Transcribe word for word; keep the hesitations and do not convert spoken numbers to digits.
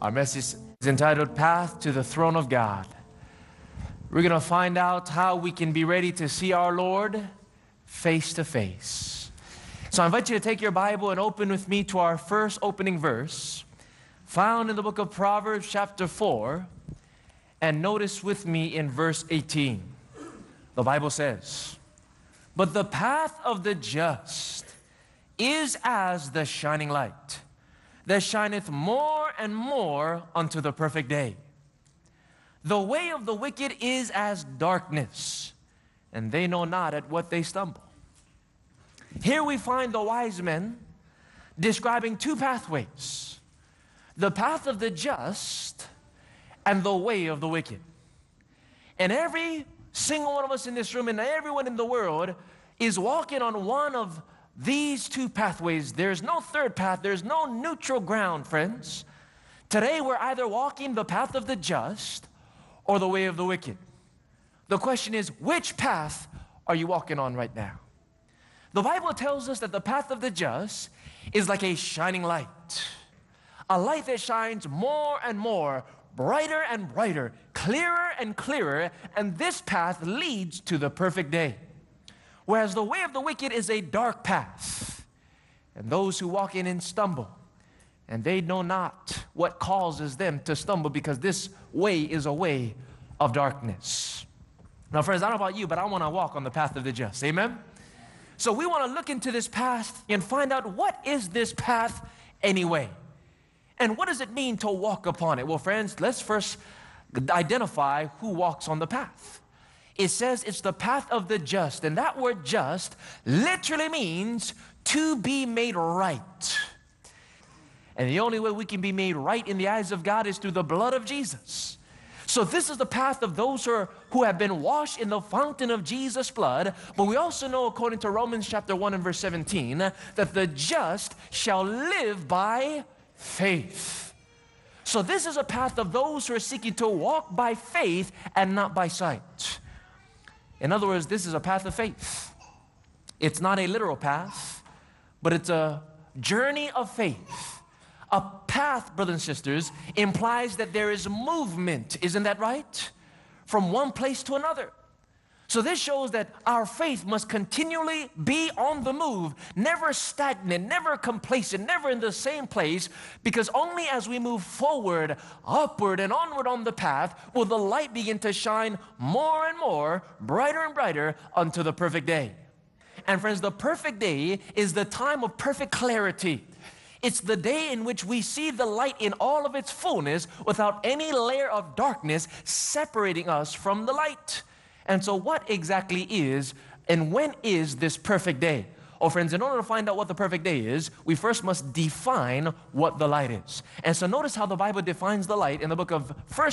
Our message is entitled Path to the Throne of God. We're going to find out how we can be ready to see our Lord face to face. So I invite you to take your Bible and open with me to our first opening verse, found in the book of Proverbs chapter four, and notice with me in verse eighteen. The Bible says, "But the path of the just is as the shining light, that shineth more and more unto the perfect day. The way of the wicked is as darkness, and they know not at what they stumble." Here we find the wise men describing two pathways: the path of the just and the way of the wicked. And every single one of us in this room and everyone in the world is walking on one of these two pathways. There's no third path. There's no neutral ground, friends. Today we're either walking the path of the just or the way of the wicked. The question is, which path are you walking on right now? The Bible tells us that the path of the just is like a shining light, a light that shines more and more, brighter and brighter, clearer and clearer, and this path leads to the perfect day. Whereas the way of the wicked is a dark path, and those who walk in and stumble, and they know not what causes them to stumble, because this way is a way of darkness. Now, friends, I don't know about you, but I want to walk on the path of the just. Amen? So we want to look into this path and find out, what is this path anyway? And what does it mean to walk upon it? Well, friends, let's first identify who walks on the path. It says it's the path of the just, and that word just literally means to be made right. And the only way we can be made right in the eyes of God is through the blood of Jesus. So this is the path of those who, are, who have been washed in the fountain of Jesus' blood. But we also know, according to Romans chapter one and verse seventeen, that the just shall live by faith. So this is a path of those who are seeking to walk by faith and not by sight. In other words, this is a path of faith. It's not a literal path, but it's a journey of faith. A path, brothers and sisters, implies that there is movement. Isn't that right? From one place to another. So this shows that our faith must continually be on the move, never stagnant, never complacent, never in the same place, because only as we move forward, upward, and onward on the path will the light begin to shine more and more, brighter and brighter, unto the perfect day. And friends, the perfect day is the time of perfect clarity. It's the day in which we see the light in all of its fullness without any layer of darkness separating us from the light. And so what exactly is and when is this perfect day? Oh, friends, in order to find out what the perfect day is, we first must define what the light is. And so notice how the Bible defines the light in the book of First